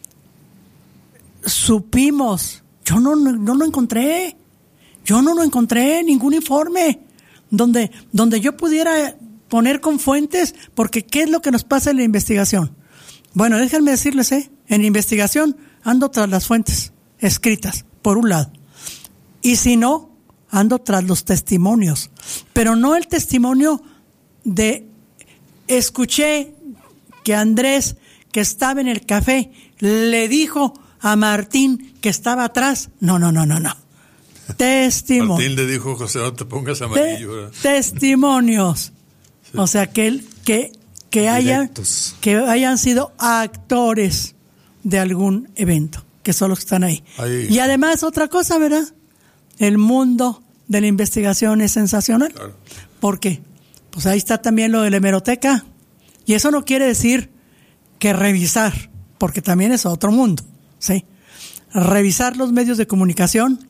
Speaker 2: Supimos, yo no, no lo encontré, yo no lo encontré, ningún informe, donde, donde yo pudiera poner con fuentes, porque ¿qué es lo que nos pasa en la investigación? Bueno, déjenme decirles, ¿eh? En investigación ando tras las fuentes escritas, por un lado. Y si no, ando tras los testimonios. Pero no el testimonio de escuché que Andrés, que estaba en el café, le dijo a Martín que estaba atrás. No, no, no, no, no. Testimonio.
Speaker 1: Martín le dijo, José, no te pongas amarillo.
Speaker 2: Te- testimonios. Sí. O sea, que él, que que hayan, que hayan sido actores de algún evento, que son los que están ahí. ahí. Y además, otra cosa, ¿verdad? El mundo de la investigación es sensacional. Claro. ¿Por qué? Pues ahí está también lo de la hemeroteca. Y eso no quiere decir que revisar, porque también es otro mundo, ¿sí? Revisar los medios de comunicación,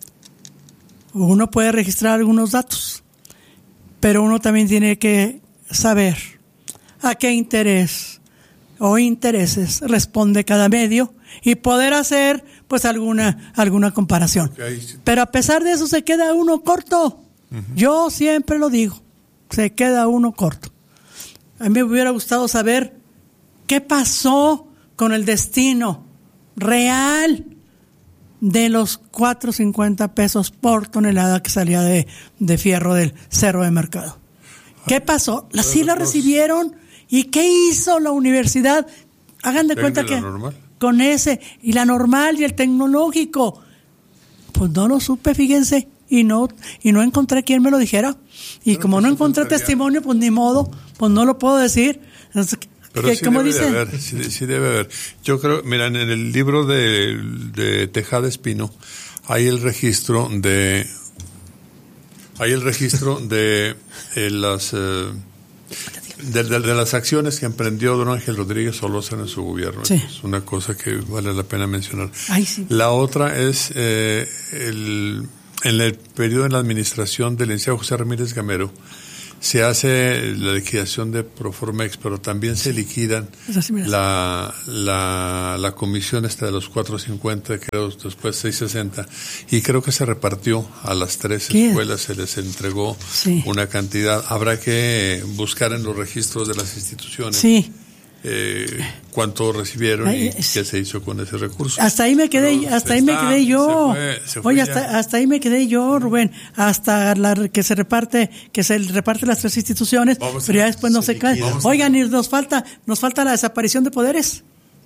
Speaker 2: uno puede registrar algunos datos, pero uno también tiene que saber a qué interés o intereses responde cada medio y poder hacer pues alguna alguna comparación. Okay. Pero a pesar de eso se queda uno corto. Uh-huh. Yo siempre lo digo, se queda uno corto. A mí me hubiera gustado saber qué pasó con el destino real de los cuatro cincuenta pesos por tonelada que salía de, de fierro del Cerro de Mercado. ¿Qué pasó? ¿La sí la recibieron? ¿Y qué hizo la universidad? Hagan de cuenta que normal. Con ese, y la normal y el tecnológico, pues no lo supe, fíjense, y no y no encontré quien me lo dijera. Y pero como no encontré testimonio, pues ni modo, pues no lo puedo decir. Entonces,
Speaker 1: pero sí debe dice? de haber, sí, sí debe haber. Yo creo, miren, en el libro de, de Tejada Espino hay el registro de, hay el registro de eh, las... Eh, de, de, de las acciones que emprendió don Ángel Rodríguez Solórzano en su gobierno.
Speaker 2: Sí.
Speaker 1: Es una cosa que vale la pena mencionar.
Speaker 2: Ay, sí.
Speaker 1: La otra es eh, el, en el periodo de la administración del licenciado José Ramírez Gamero, se hace la liquidación de Proformex, pero también se liquidan
Speaker 2: sí
Speaker 1: la, la, la comisión esta de los cuatro cincuenta, creo, después seis sesenta, y creo que se repartió a las tres escuelas, se les entregó
Speaker 2: sí.
Speaker 1: una cantidad. Habrá que buscar en los registros de las instituciones.
Speaker 2: Sí.
Speaker 1: Eh, cuánto recibieron
Speaker 2: Ay,
Speaker 1: y
Speaker 2: es...
Speaker 1: qué se hizo con ese recurso.
Speaker 2: Hasta ahí me quedé,
Speaker 1: Pero
Speaker 2: hasta ahí
Speaker 1: está,
Speaker 2: me quedé yo.
Speaker 1: Se fue, se fue
Speaker 2: Oye, hasta, hasta ahí me quedé yo, Rubén. Hasta la que se reparte, que se reparte las tres instituciones,
Speaker 1: vamos
Speaker 2: pero ya después no se, se cae. Oigan, y nos falta, nos falta la desaparición de poderes.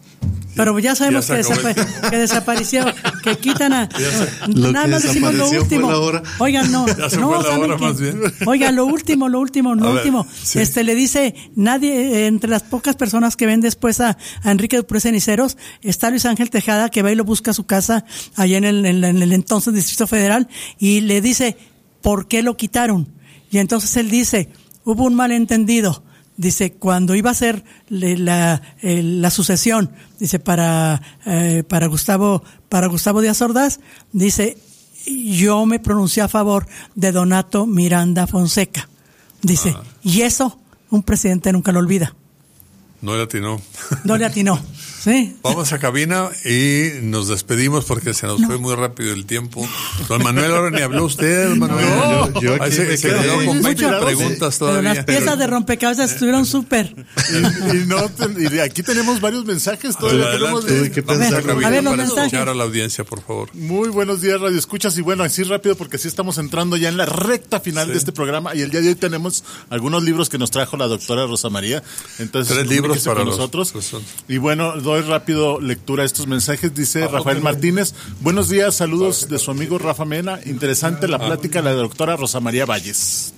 Speaker 2: Pero ya sabemos ya que, desapa- que desapareció, que quitan a... Nada más decimos lo último. Oigan, no, no, ¿saben qué? Oigan, lo último, lo último, lo a último. Ver, sí. Este le dice, nadie, eh, entre las pocas personas que ven después a, a Enrique Dupré Ceniceros, está Luis Ángel Tejada, que va y lo busca a su casa, allá en el, en, en el entonces Distrito Federal, y le dice, ¿por qué lo quitaron? Y entonces él dice, hubo un malentendido. Dice, cuando iba a ser la, la sucesión, dice, para, eh, para Gustavo, para Gustavo Díaz Ordaz, dice, yo me pronuncié a favor de Donato Miranda Fonseca. Dice, ah. y eso un presidente nunca lo olvida.
Speaker 1: No le atinó.
Speaker 2: No le atinó. Sí.
Speaker 1: Vamos a cabina y nos despedimos porque se nos no. fue muy rápido el tiempo. Don Manuel, ahora ni habló usted, Manuel. No, yo, yo aquí se, me se quedó con veinte preguntas todavía.
Speaker 2: Pero las piezas de rompecabezas estuvieron súper.
Speaker 4: Y, y, no, y aquí tenemos varios mensajes todavía. Tenemos de,
Speaker 1: ¿Qué vamos a cabina a ver, para escuchar a la audiencia, por favor.
Speaker 4: Muy buenos días, Radio Escuchas. Y bueno, así rápido porque así estamos entrando ya en la recta final sí. de este programa. Y el día de hoy tenemos algunos libros que nos trajo la doctora Rosa María. Entonces,
Speaker 1: tres libros para
Speaker 4: con nosotros. Y bueno, doy rápido lectura a estos mensajes. Dice ah, Rafael okay. Martínez, buenos días, saludos okay. de su amigo Rafa Mena. Interesante la plática de la doctora Rosa María Valles.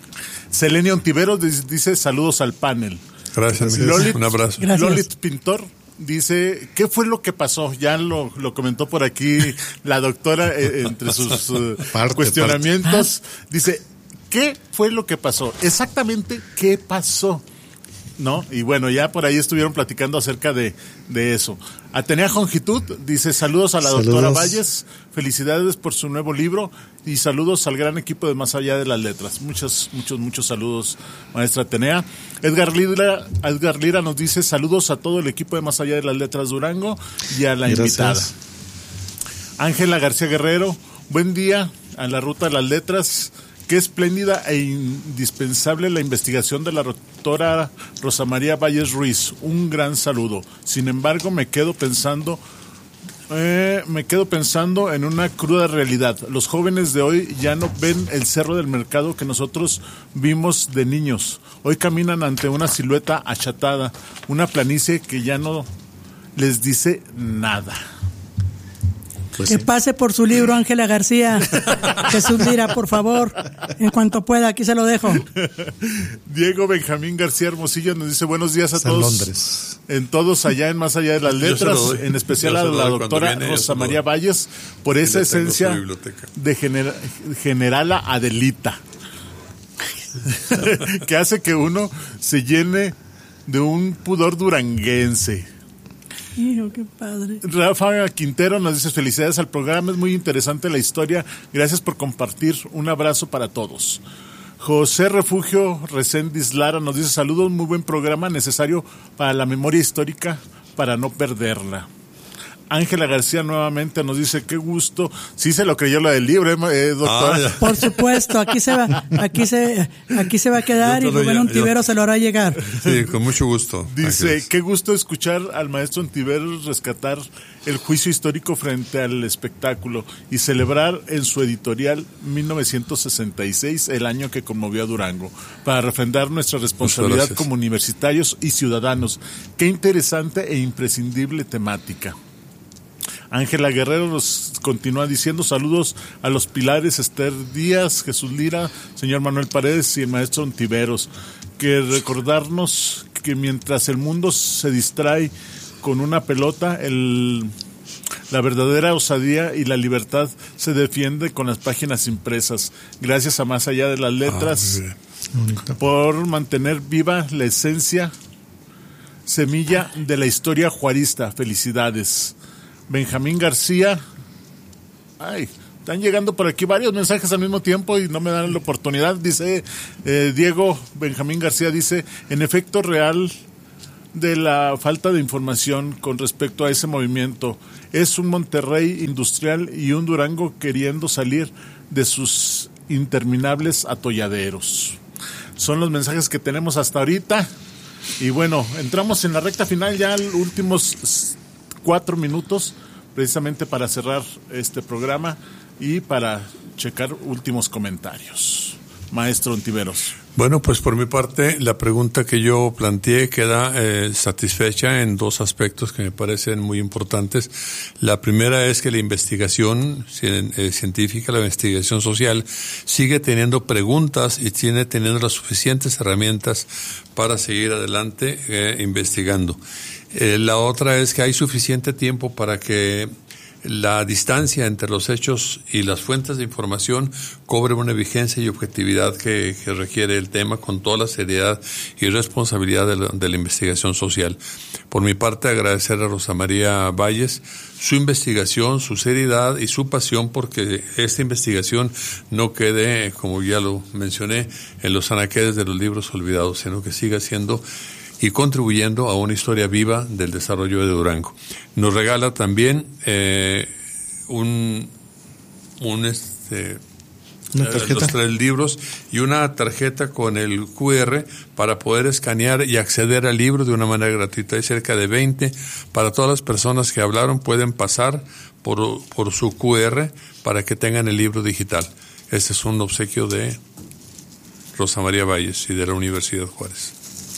Speaker 4: Selenia Ontiveros dice saludos al panel.
Speaker 1: Gracias,
Speaker 4: Lolit,
Speaker 1: un abrazo.
Speaker 4: Gracias. Lolit Pintor dice, ¿qué fue lo que pasó? Ya lo, lo comentó por aquí la doctora eh, entre sus uh, parte, cuestionamientos. Parte. Dice, ¿qué fue lo que pasó? Exactamente, ¿qué pasó? ¿No? Y bueno, ya por ahí estuvieron platicando acerca de, de eso. Atenea Jongitud dice, saludos a la saludos. doctora Valles, felicidades por su nuevo libro y saludos al gran equipo de Más Allá de las Letras. Muchos, muchos, muchos saludos, maestra Atenea. Edgar Lira, Edgar Lira nos dice, saludos a todo el equipo de Más Allá de las Letras Durango y a la Gracias. invitada. Ángela García Guerrero, buen día a la Ruta de las Letras. Qué espléndida e indispensable la investigación de la doctora Rosa María Valles Ruiz. Un gran saludo. Sin embargo, me quedo pensando, eh, me quedo pensando en una cruda realidad. Los jóvenes de hoy ya no ven el cerro del mercado que nosotros vimos de niños. Hoy caminan ante una silueta achatada, una planicie que ya no les dice nada.
Speaker 2: Pues que sí. pase por su libro, Ángela García. Jesús Lira, por favor, en cuanto pueda, aquí se lo dejo.
Speaker 4: Diego Benjamín García Hermosillo nos dice buenos días a
Speaker 3: San
Speaker 4: todos.
Speaker 3: Londres.
Speaker 4: En todos allá en Más Allá de las Letras, en especial a la doctora viene, Rosa María Valles, por esa esencia de gener- generala Adelita, que hace que uno se llene de un pudor duranguense.
Speaker 2: Hijo, qué padre.
Speaker 4: Rafa Quintero nos dice felicidades al programa, es muy interesante la historia, gracias por compartir, un abrazo para todos. José Refugio Reséndiz Lara nos dice saludos, muy buen programa, necesario para la memoria histórica, para no perderla. Ángela García nuevamente nos dice qué gusto, sí se lo creyó lo del libro, eh, doctora. Ah,
Speaker 2: por supuesto, aquí se va, aquí se, aquí se va a quedar y Rubén Ontiveros se lo hará llegar.
Speaker 1: Sí, con mucho gusto.
Speaker 4: Dice,
Speaker 1: Ángeles.
Speaker 4: Qué gusto escuchar al maestro Ontiveros rescatar el juicio histórico frente al espectáculo y celebrar en su editorial mil novecientos sesenta y seis, el año que conmovió a Durango, para refrendar nuestra responsabilidad como universitarios y ciudadanos. Qué interesante e imprescindible temática. Ángela Guerrero nos continúa diciendo saludos a los pilares Esther Díaz, Jesús Lira, señor Manuel Paredes y el maestro Ontiveros, que recordarnos que mientras el mundo se distrae con una pelota, el, la verdadera osadía y la libertad se defiende con las páginas impresas. Gracias a Más Allá de las Letras. Ah,
Speaker 3: Bonito.
Speaker 4: por mantener viva la esencia, semilla de la historia juarista. Felicidades. Benjamín García. Ay, están llegando por aquí varios mensajes al mismo tiempo y no me dan la oportunidad. Dice eh, Diego Benjamín García, dice, en efecto real de la falta de información con respecto a ese movimiento. Es un Monterrey industrial y un Durango queriendo salir de sus interminables atolladeros. Son los mensajes que tenemos hasta ahorita. Y bueno, entramos en la recta final, ya los últimos cuatro minutos, precisamente para cerrar este programa y para checar últimos comentarios. Maestro Ontiveros.
Speaker 1: Bueno, pues por mi parte, la pregunta que yo planteé queda eh, satisfecha en dos aspectos que me parecen muy importantes. La primera es que la investigación eh, científica, la investigación social, sigue teniendo preguntas y tiene teniendo las suficientes herramientas para seguir adelante eh, investigando. Eh, la otra es que hay suficiente tiempo para que la distancia entre los hechos y las fuentes de información cobre una vigencia y objetividad que, que requiere el tema con toda la seriedad y responsabilidad de la, de la investigación social. Por mi parte, agradecer a Rosa María Valles su investigación, su seriedad y su pasión porque esta investigación no quede, como ya lo mencioné, en los anaqueles de los libros olvidados, sino que siga siendo y contribuyendo a una historia viva del desarrollo de Durango. Nos regala también eh, un, un este,
Speaker 3: ¿Una tarjeta?
Speaker 1: los tres libros y una tarjeta con el cu erre para poder escanear y acceder al libro de una manera gratuita. Hay cerca de veinte. Para todas las personas que hablaron pueden pasar por, por su cu erre para que tengan el libro digital. Este es un obsequio de Rosa María Valles y de la Universidad Juárez.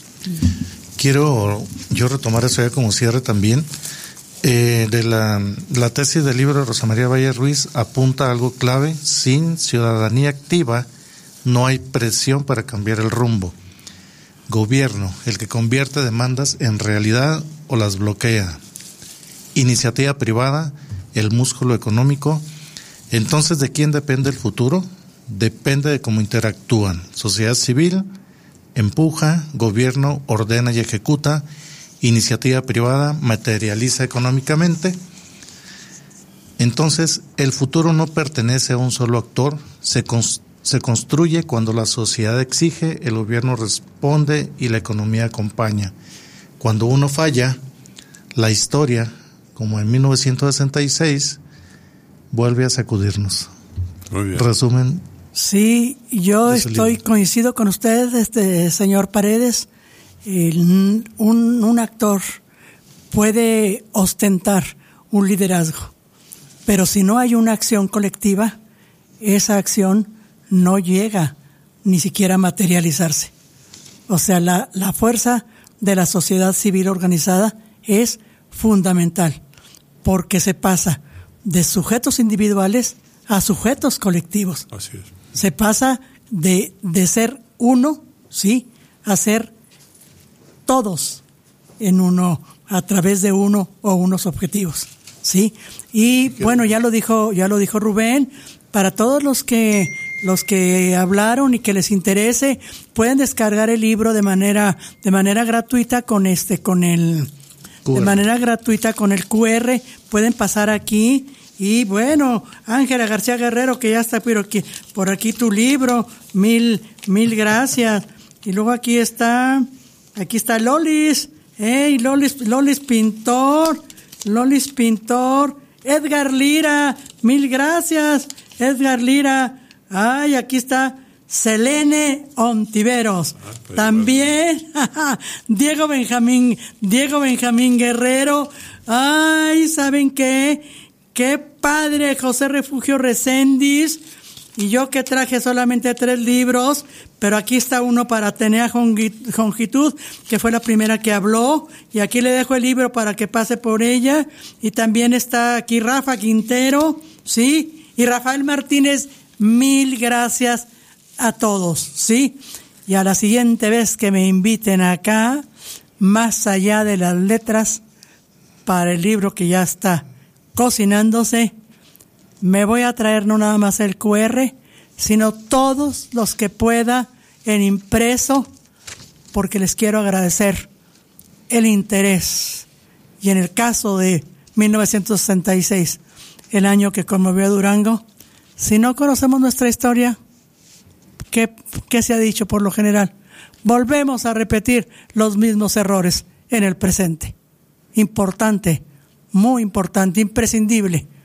Speaker 3: Quiero yo retomar eso ya como cierre también. Eh, de la, la tesis del libro de Rosa María Valle Ruiz apunta algo clave: sin ciudadanía activa no hay presión para cambiar el rumbo. Gobierno, el que convierte demandas en realidad o las bloquea. Iniciativa privada, el músculo económico. Entonces, ¿de quién depende el futuro? Depende de cómo interactúan. Sociedad civil empuja, gobierno ordena y ejecuta, iniciativa privada materializa económicamente. Entonces, el futuro no pertenece a un solo actor, se, cons- se construye cuando la sociedad exige, el gobierno responde y la economía acompaña. Cuando uno falla, la historia, como en mil novecientos sesenta y seis, vuelve a sacudirnos.
Speaker 1: Muy bien.
Speaker 3: Resumen.
Speaker 2: Sí, yo estoy, libro. coincido con usted, este señor Paredes. El, un, un actor puede ostentar un liderazgo, pero si no hay una acción colectiva, esa acción no llega ni siquiera a materializarse. O sea, la, la fuerza de la sociedad civil organizada es fundamental, porque se pasa de sujetos individuales a sujetos colectivos.
Speaker 1: Así es.
Speaker 2: Se pasa de, de ser uno, sí, a ser todos en uno, a través de uno o unos objetivos, sí. Y bueno, ya lo dijo, ya lo dijo Rubén, para todos los que los que hablaron y que les interese, pueden descargar el libro de manera de manera gratuita con este con el cu erre. De manera gratuita con el cu erre, pueden pasar aquí. Y bueno, Ángela García Guerrero, que ya está por aquí, por aquí tu libro, mil, mil gracias. Y luego aquí está, aquí está Lolis, hey, Lolis, Lolis Pintor, Lolis Pintor, Edgar Lira, mil gracias, Edgar Lira. Ay, aquí está Selene Ontiveros, ah, pues también, bueno. Diego Benjamín, Diego Benjamín Guerrero. Ay, ¿saben qué? ¡Qué padre! José Refugio Reséndiz. Y yo que traje solamente tres libros, pero aquí está uno para Atenea Jongitud, que fue la primera que habló. Y aquí le dejo el libro para que pase por ella. Y también está aquí Rafa Quintero, ¿sí? Y Rafael Martínez, mil gracias a todos, ¿sí? Y a la siguiente vez que me inviten acá, más allá de las letras, para el libro que ya está cocinándose, me voy a traer no nada más el cu erre, sino todos los que pueda en impreso, porque les quiero agradecer el interés. Y en el caso de mil novecientos sesenta y seis, el año que conmovió a Durango, si no conocemos nuestra historia, ¿qué, qué se ha dicho por lo general? Volvemos a repetir los mismos errores en el presente. Importante, muy importante, imprescindible